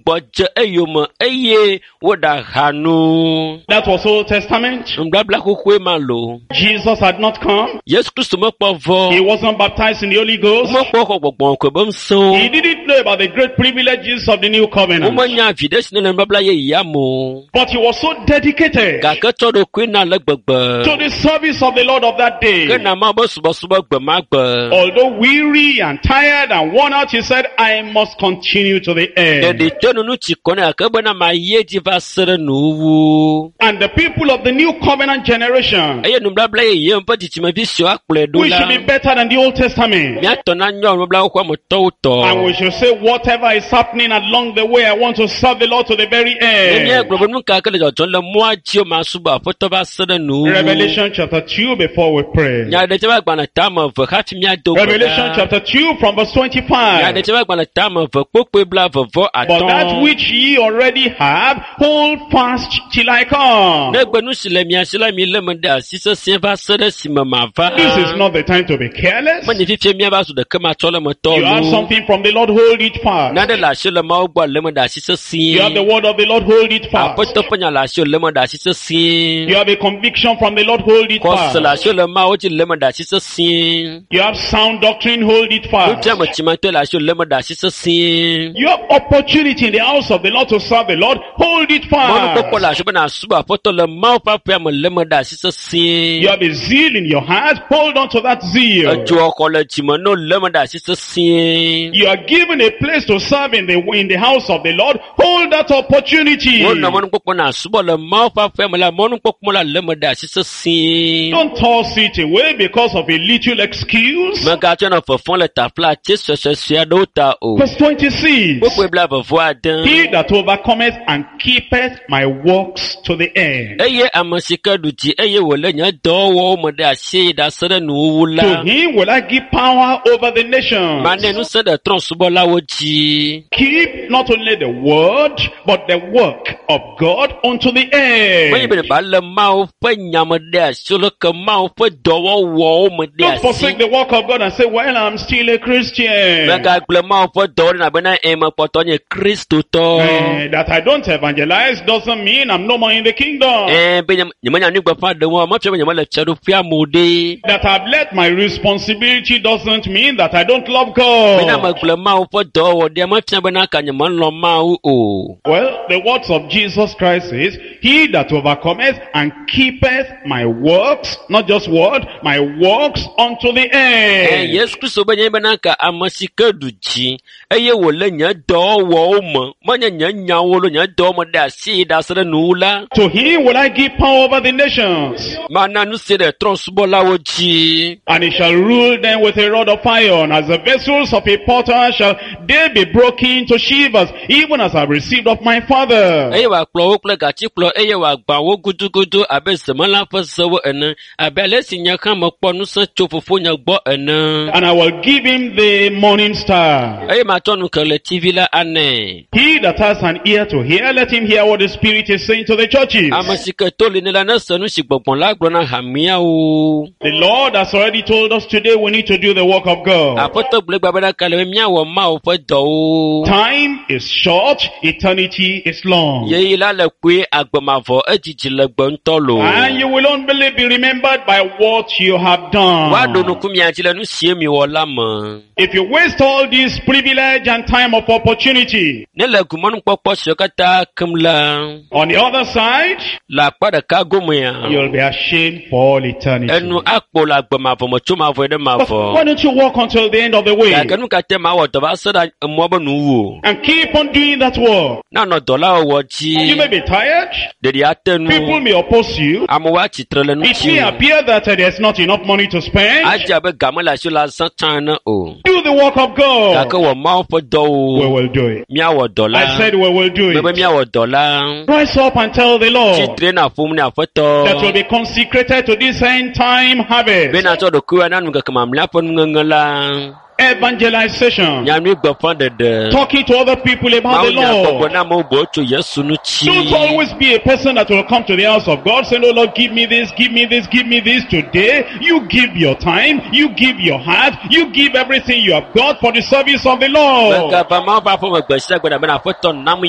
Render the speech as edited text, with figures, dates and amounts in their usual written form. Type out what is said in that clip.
gbɔdze eyome eye woɖa hanu. That was Old Testament. Nubabla xoxoe ma lo. Jesus had not come. Yesu Kristo mekpɔ vɔ. He wasn't baptized in the Holy Ghost. Mekpɔ xɔ gbɔgbɔ ko be ŋusẽ. He didn't know about the great privileges of the new covenant. Womenya vi ɖe si ne le nubabla yeyea mo. But he was so dedicated Gake tsɔ ɖokui na le gbegbe. to the service of the Lord of that day. Ke na ma be subɔsubɔ gbe ma gbe. Although weary and tired and worn out, he said, I must continue to the end. Ɖeɖi to nunu tsi kɔ ne gake bena ma ye dzi va se ɖe nuwu. And the people of the new covenant generation, Eye nubabla yeye ƒe dzidzimevi siwo akplɔe ɖo we la. should be better than the Old Testament. Míatɔ na nyɔ nubabla ƒe ametɔwo And we tɔ. should say, whatever is happening along the way, I want to serve the Lord to the very Nenye end. gblɔ be nu ka ke le dzɔdzɔm le mɔa dzi o ma subɔ aƒetɔ va se ɖe nuwu. Revelation chapter 2 before we pray. Nya ɖe tse va gbalẽ tame eve hafi míado gbe Revelation ɖa. chapter 2 from verse Nya 25. ɖe tse va gbalẽ tame eve kpokpoe blavevɔ But that atɔ̃. which ye already have, hold fast till I come. Ne gbe nu si le mia si la mi lé me ɖe asi sesẽ va se ɖe esime mava. This is not the time to be careless. Menye fifia míava zu ɖeke matsɔ le metɔ You have nu. something from the Lord, hold it fast. Naɖe le asi le Mawu gbɔ lé me ɖe asi You have the sesĩe. word of the Lord, hold it fast. Aƒetɔ ƒe nya le asi lé me ɖe asi sesĩe. You have a conviction from the Lord, hold it Xɔse le fast. asi le Mawu dzi lé me ɖe asi sesĩe. You have sound doctrine, hold it fast. Nutia me tsimatɔe le asi lé me ɖe asi sesĩe. You have opportunity in the house of the Lord to serve the Lord, hold it Mɔnukpɔkpɔ le fast. asi be nasubɔ aƒetɔ le Mawu ƒe aƒea me lé me ɖe asi You sesĩe. have a zeal in your heart, hold on to that zeal. Edzoxɔ le dzime ne lé me ɖe asi sesĩe. You are given a place to serve in the house of the Lord, hold that opportunity. Wonɔ mɔnukpɔkpɔ nasubɔ le Mawu ƒe aƒea me la mɔnukpɔkpɔ la lé me ɖe asi sesĩe. Don't toss it away because of a little excuse. Megatsɔ nɔ fefɔm le tafla tse suesue aɖewo ta o. Verse 26. Kpokpoe blavevɔ ade. He that overcometh and keepeth my works to the end. Eye ame si ke ɖu dzi eye wòlé nye dɔwɔwɔwo me ɖe asi ɖa se ɖe nuwuwu To la. him will I give power over the nations. Mane ŋusẽ ɖe trɔ̃subɔlawo dzi. Keep not only the word, but the work of God unto the Menye end. be ba le Mawu ƒe nya me ɖe asi le ke Mawu ƒe dɔwɔwɔwo me ɖe Don't forsake asi. the work of God and say, well, I'm still a Christian. Megagblẽ Mawu ƒe dɔwɔ ɖe nabena mekpɔtɔ nye kristotɔ. That I don't evangelize doesn't mean I'm no more in the kingdom. Be nyemenya nu gbeƒã ɖewo mefia be nyemele fiaɖoƒea mo ɖe. That I've let my responsibility doesn't mean that I don't love Bena God. megblẽ Mawu ƒe dɔwɔwɔ ɖea mefia bena ka nyemelɔ̃ Mawu o. Well, the words of Jesus Christ is, he that overcometh and keepeth my works, not just word, my works unto the end. Yesu Kristo be nye bena ka ame si ke ɖu dzi eye wòle nye dɔwɔwɔwo me menye nye nyawo lo nye dɔwɔ me ɖe asi ɖa se ɖe nuwu la. To him will I give power over the nations, Mana nu se ɖe trɔ̃subɔlawo dzi. and he shall rule them with a rod of iron. As the vessels of a potter shall they be broken to shivers, even as I received of my Father. Eye wòakplɔ wo kple gatikplɔ eye wòagbã wo gudugudu abe zemela ƒe sewo ene abe ale si nye hã mekpɔ ŋusẽ tso fofonye gbɔ ene. And I will give him the morning star. Eye matsɔ nu ke le TV la anɛ. He that has an ear to hear, let him hear what the Spirit is saying to the churches. Ame si ke to li ne la ne se nu si gbɔgbɔ la gblɔ na hamiawo. The Lord has already told us today we need to do the work of God. Aƒetɔ gblẽ gba be ɖaka le be míawɔ Mawu ƒe dɔwo. Time is short, eternity is long. Yeyi la le kue agbemavɔ edzidzi le gbe ŋutɔ lo. And you will only be remembered by what you have Woaɖo done. nuku mia dzi le nu sie mi wɔ la me. If you waste all this privilege and time of opportunity, Ne le gumɔnukpɔkpɔ siwo katã kem la on the other side, le akpa ɖeka gomea. you'll be ashamed for all eternity. Enu akpo le agbemavɔ me tso mavɔ ɖe But why mavɔ. don't you walk until the end of the way Gake nu katã mawɔ dɔ va se ɖe emɔ be nuwu. and keep on doing that work? Na nɔ dɔ la wɔwɔ You may dzi. be tired. Ɖeɖi ate People nu. may oppose you. Amewo atsitre le It may ŋuti. appear that there's not enough money to spend. Adze abe game le asi la zã tsã ene o. Do the work of Gake God. wɔ Mawu ƒe We dɔwo. will do it. Míawɔ dɔ I said la. we will do Be be it. míawɔ dɔ la. Rise up and tell the Lord Tsitre na ƒom ne that will Aƒetɔ. be consecrated to this end time harvest. Bena tsɔ ɖokuiwo na nu keke mamlɛa ƒe nuŋeŋe la. Evangelization. Nyanu gbeƒã ɖeɖe. Talking to other people about the Mawu nya gbɔgbɔ Lord. na amewo gbɔ tso Yesu ŋuti. Don't always be a person that will come to the house of God saying, oh Lord, give me this, give me this, give me this today. You give your time, you give your heart, you give everything you have got for the service of the Lord. Megava Mawu ƒe aƒe me gbe sia gbe ɖe bena Aƒetɔ nam